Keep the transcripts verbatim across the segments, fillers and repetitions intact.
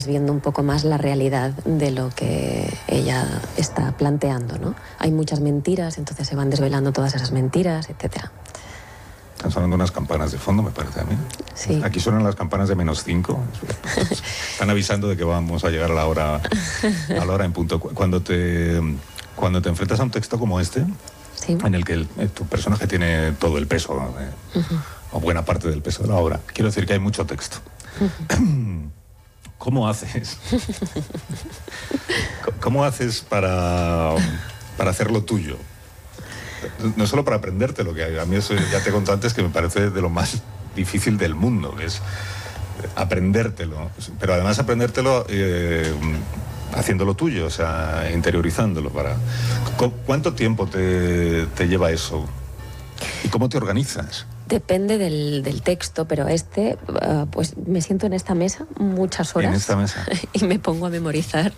viendo un poco más la realidad de lo que ella está planteando, ¿no? Hay muchas mentiras, entonces se van desvelando todas esas mentiras, etcétera. Están sonando unas campanas de fondo, me parece a mí. Sí. Aquí suenan las campanas de menos cinco. Están avisando de que vamos a llegar a la hora, a la hora en punto. Cuando te, cuando te enfrentas a un texto como este, sí, en el que el, tu personaje tiene todo el peso, eh, uh-huh. o buena parte del peso de la obra, quiero decir que hay mucho texto. Uh-huh. ¿Cómo haces? ¿Cómo haces para, para hacerlo tuyo? No solo para aprendértelo, que a mí eso ya te he contado antes que me parece de lo más difícil del mundo, que es aprendértelo, pero además aprendértelo eh, haciéndolo tuyo, o sea, interiorizándolo. Para... ¿Cuánto tiempo te, te lleva eso? ¿Y cómo te organizas? Depende del, del texto, pero este, uh, pues me siento en esta mesa muchas horas. En esta mesa. Y me pongo a memorizar.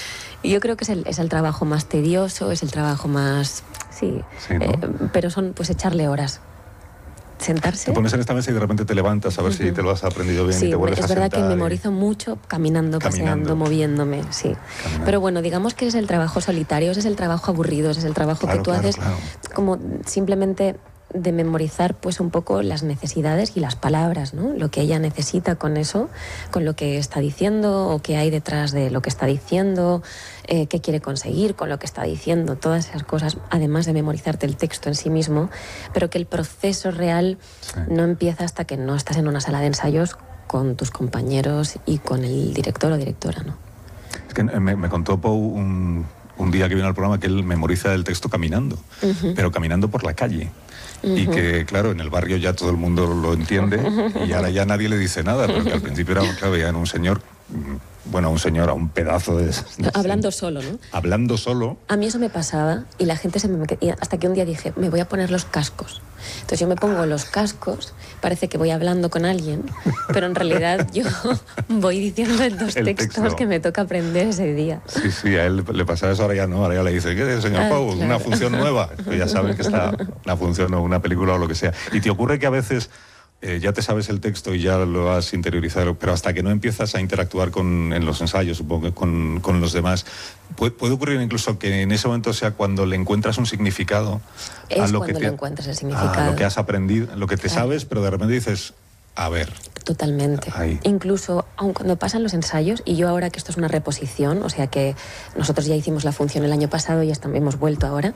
Y yo creo que es el, es el trabajo más tedioso, es el trabajo más... Sí, sí, ¿no? eh, pero son pues echarle horas. Sentarse. Te pones en esta mesa y de repente te levantas a ver uh-huh. si te lo has aprendido bien sí, y te vuelves a sentar. Es verdad que memorizo y... mucho caminando, caminando, paseando, moviéndome, sí. Caminando. Pero bueno, digamos que es el trabajo solitario, ese es el trabajo aburrido, ese es el trabajo claro, que tú claro, haces claro. como simplemente de memorizar pues un poco las necesidades y las palabras, ¿no? Lo que ella necesita con eso, con lo que está diciendo o qué hay detrás de lo que está diciendo, eh, qué quiere conseguir con lo que está diciendo, todas esas cosas, además de memorizarte el texto en sí mismo, pero que el proceso real sí. no empieza hasta que no estás en una sala de ensayos con tus compañeros y con el director o directora, ¿no? Es que me, me contó Pau un, un día que vino al programa que él memoriza el texto caminando, uh-huh. pero caminando por la calle. Uh-huh. Y que, claro, en el barrio ya todo el mundo lo entiende y ahora ya nadie le dice nada, pero que al principio era, claro, veían un señor, bueno, un señor a un pedazo de... No, hablando solo, ¿no? Hablando solo. A mí eso me pasaba y la gente se me... Hasta que un día dije, me voy a poner los cascos. Entonces yo me pongo los cascos, parece que voy hablando con alguien, pero en realidad yo voy diciendo los el textos texto. que me toca aprender ese día. Sí, sí, a él le pasaba eso, ahora ya no, ahora ya le dice, ¿qué, señor ah, Pau? Claro. Una función nueva. Pues ya saben que está una función o una película o lo que sea. Y te ocurre que a veces... Eh, ya te sabes el texto y ya lo has interiorizado, pero hasta que no empiezas a interactuar con, en los ensayos, supongo, con, con los demás, puede, puede ocurrir incluso que en ese momento sea cuando le encuentras un significado es a lo cuando que te, le encuentras el significado. a lo que has aprendido, lo que te claro. sabes, pero de repente dices, a ver. Totalmente. Ahí. Incluso, aun cuando pasan los ensayos, y yo ahora que esto es una reposición, o sea que nosotros ya hicimos la función el año pasado y hasta hemos vuelto ahora,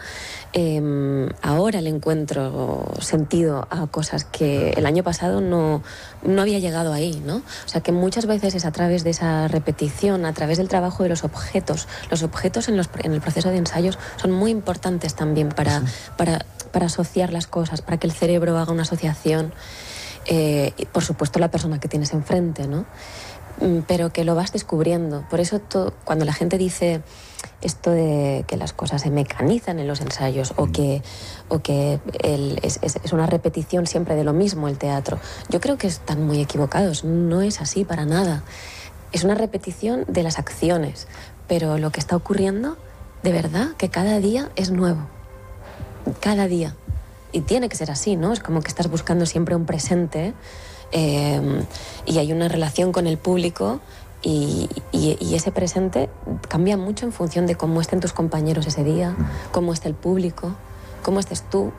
eh, ahora le encuentro sentido a cosas que el año pasado no, no había llegado ahí, ¿no? O sea que muchas veces es a través de esa repetición, a través del trabajo de los objetos. Los objetos en, los, en el proceso de ensayos son muy importantes también para, sí. para, para asociar las cosas, para que el cerebro haga una asociación. Eh, y por supuesto la persona que tienes enfrente, ¿no? Pero que lo vas descubriendo. Por eso todo, cuando la gente dice esto de que las cosas se mecanizan en los ensayos o que, o que el, es, es, es una repetición siempre de lo mismo el teatro, yo creo que están muy equivocados. No es así para nada. Es una repetición de las acciones, pero lo que está ocurriendo, de verdad, que cada día es nuevo. Cada día. Y tiene que ser así, ¿no? Es como que estás buscando siempre un presente eh, y hay una relación con el público y, y, y ese presente cambia mucho en función de cómo estén tus compañeros ese día, cómo esté el público, cómo estés tú.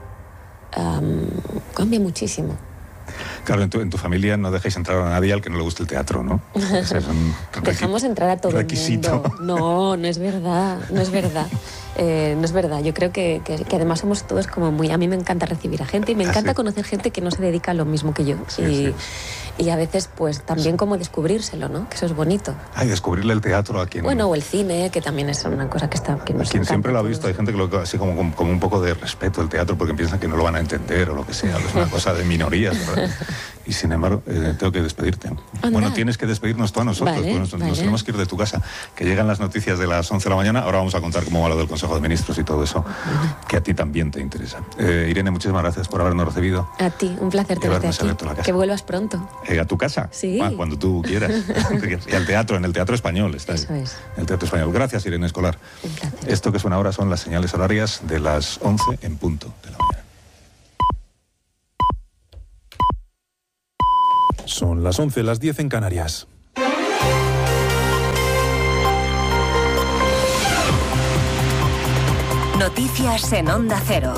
Um, cambia muchísimo. Claro, en tu, en tu familia no dejáis entrar a nadie al que no le guste el teatro, ¿no? Es un Dejamos entrar a todo requisito. el mundo. No, no es verdad, no es verdad. Eh, no es verdad, yo creo que, que, que además somos todos como muy... A mí me encanta recibir a gente y me encanta ¿Ah, sí? conocer gente que no se dedica a lo mismo que yo. Sí, y, sí. y a veces pues también como descubrírselo, ¿no? Que eso es bonito. Ay, descubrirle el teatro a quien... Bueno, o el cine, que también es una cosa que está... Que nos a quien siempre lo ha todos. visto, hay gente que lo así como, como, como un poco de respeto al teatro porque piensan que no lo van a entender o lo que sea, es una cosa de minorías, ¿verdad? Y sin embargo, eh, tengo que despedirte. Anda. Bueno, tienes que despedirnos tú a nosotros, vale, pues nos, vale. nos tenemos que ir de tu casa. Que llegan las noticias de las once de la mañana, ahora vamos a contar cómo va lo del Consejo de Ministros y todo eso, que a ti también te interesa. Eh, Irene, muchísimas gracias por habernos recibido. A ti, un placer tenerte aquí. Que vuelvas pronto. Eh, ¿A tu casa? Sí. Ah, cuando tú quieras. Y al teatro, en el Teatro Español. Está eso es. En el Teatro Español. Gracias, Irene Escolar. Un placer. Esto que suena ahora son las señales horarias de las once en punto de la mañana. Son las once, las diez en Canarias. Noticias en Onda Cero.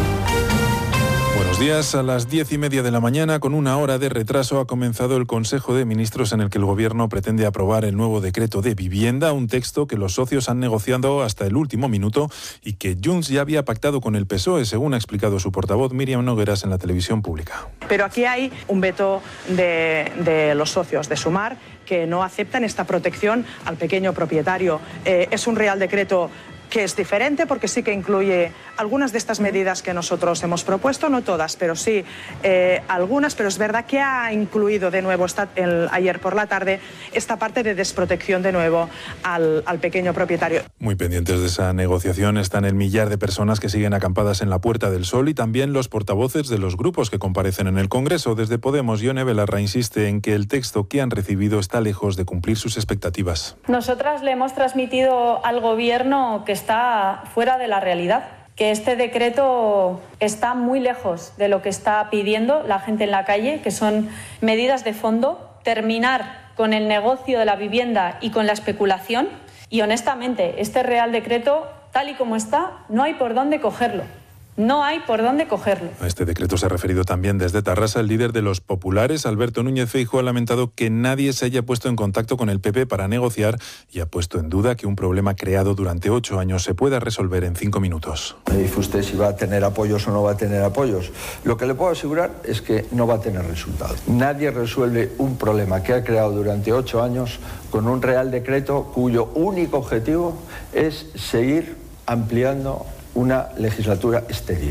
Buenos días. A las diez y media de la mañana, con una hora de retraso, ha comenzado el Consejo de Ministros en el que el Gobierno pretende aprobar el nuevo decreto de vivienda, un texto que los socios han negociado hasta el último minuto y que Junts ya había pactado con el P S O E, según ha explicado su portavoz Míriam Nogueras en la televisión pública. Pero aquí hay un veto de, de los socios de Sumar que no aceptan esta protección al pequeño propietario. Eh, es un Real Decreto que es diferente porque sí que incluye algunas de estas medidas que nosotros hemos propuesto, no todas, pero sí eh, algunas, pero es verdad que ha incluido de nuevo esta, el, ayer por la tarde esta parte de desprotección de nuevo al, al pequeño propietario. Muy pendientes de esa negociación están el millar de personas que siguen acampadas en la Puerta del Sol y también los portavoces de los grupos que comparecen en el Congreso. Desde Podemos, Ione Belarra insiste en que el texto que han recibido está lejos de cumplir sus expectativas. Nosotras le hemos transmitido al Gobierno que está fuera de la realidad, que este decreto está muy lejos de lo que está pidiendo la gente en la calle, que son medidas de fondo, terminar con el negocio de la vivienda y con la especulación. Y honestamente, este Real Decreto, tal y como está, no hay por dónde cogerlo. No hay por dónde cogerlo. A este decreto se ha referido también desde Tarrasa el líder de los populares, Alberto Núñez Feijóo, ha lamentado que nadie se haya puesto en contacto con el P P para negociar y ha puesto en duda que un problema creado durante ocho años se pueda resolver en cinco minutos. Me dice usted si va a tener apoyos o no va a tener apoyos. Lo que le puedo asegurar es que no va a tener resultados. Nadie resuelve un problema que ha creado durante ocho años con un Real Decreto cuyo único objetivo es seguir ampliando una legislatura estéril.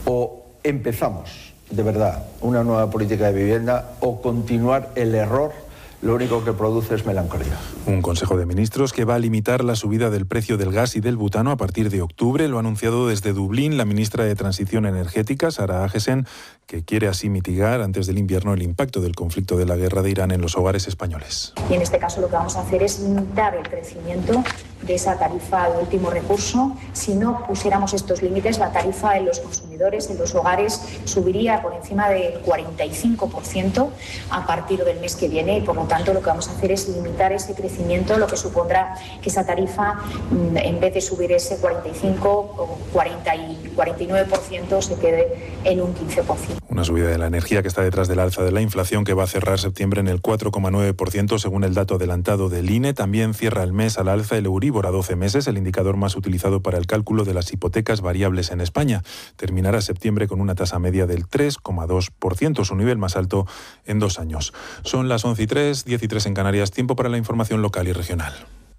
O empezamos, de verdad, una nueva política de vivienda o continuar el error, lo único que produce es melancolía. Un Consejo de Ministros que va a limitar la subida del precio del gas y del butano a partir de octubre. Lo ha anunciado desde Dublín la ministra de Transición Energética, Sara Agesen, que quiere así mitigar antes del invierno el impacto del conflicto de la guerra de Irán en los hogares españoles. Y en este caso lo que vamos a hacer es limitar el crecimiento de esa tarifa de último recurso. Si no pusiéramos estos límites, la tarifa en los consumidores, en los hogares, subiría por encima del cuarenta y cinco por ciento a partir del mes que viene y por lo tanto lo que vamos a hacer es limitar ese crecimiento, lo que supondrá que esa tarifa, en vez de subir ese cuarenta y cinco o cuarenta y cuarenta y nueve por ciento, se quede en un quince por ciento. Una subida de la energía que está detrás del alza de la inflación, que va a cerrar septiembre en el cuatro coma nueve por ciento según el dato adelantado del I N E. También cierra el mes al alza el Euribor a doce meses, el indicador más utilizado para el cálculo de las hipotecas variables en España. Terminará septiembre con una tasa media del tres coma dos por ciento, su nivel más alto en dos años. Son las once y tres, diez y tres en Canarias, tiempo para la información local y regional.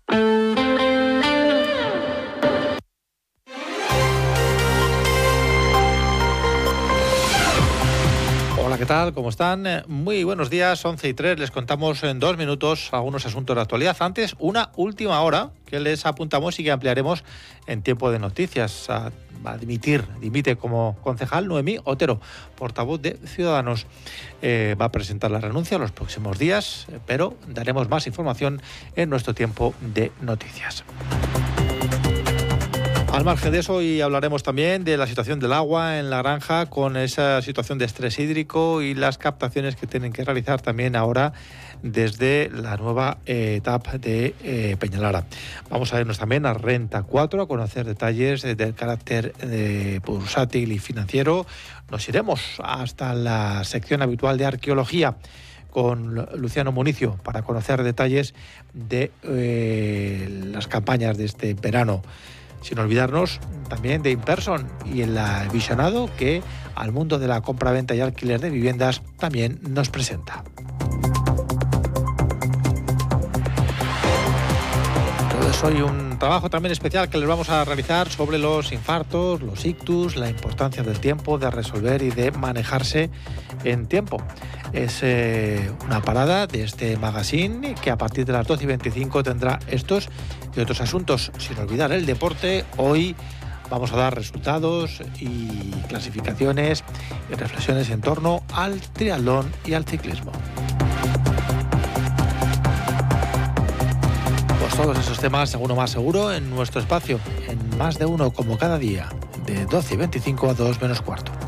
Hola, ¿qué tal? ¿Cómo están? Muy buenos días, once y tres. Les contamos en dos minutos algunos asuntos de actualidad. Antes, una última hora que les apuntamos y que ampliaremos en tiempo de noticias. A, a dimitir, dimite como concejal Noemí Otero, portavoz de Ciudadanos. Eh, va a presentar la renuncia en los próximos días, pero daremos más información en nuestro tiempo de noticias. Al margen de eso, hoy hablaremos también de la situación del agua en la granja, con esa situación de estrés hídrico y las captaciones que tienen que realizar también ahora desde la nueva eh, etapa de eh, Peñalara. Vamos a irnos también a Renta cuatro, a conocer detalles eh, del carácter eh, bursátil y financiero. Nos iremos hasta la sección habitual de arqueología con Luciano Municio para conocer detalles de eh, las campañas de este verano. Sin olvidarnos también de Inperson y el visionado que al mundo de la compra-venta y alquiler de viviendas también nos presenta. Todo eso y un trabajo también especial que les vamos a realizar sobre los infartos, los ictus, la importancia del tiempo, de resolver y de manejarse en tiempo. Es eh, una parada de este magazine que a partir de las doce y veinticinco tendrá estos y otros asuntos. Sin olvidar el deporte, hoy vamos a dar resultados y clasificaciones y reflexiones en torno al triatlón y al ciclismo. Pues todos esos temas, seguro más seguro, en nuestro espacio, en Más de Uno, como cada día, de doce y veinticinco a dos menos cuarto.